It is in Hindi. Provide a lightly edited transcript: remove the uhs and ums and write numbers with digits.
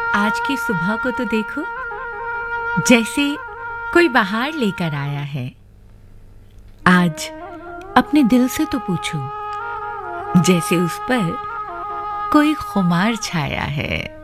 आज की सुबह को तो देखो, जैसे कोई बाहर लेकर आया है। आज अपने दिल से तो पूछो, जैसे उस पर कोई खुमार छाया है।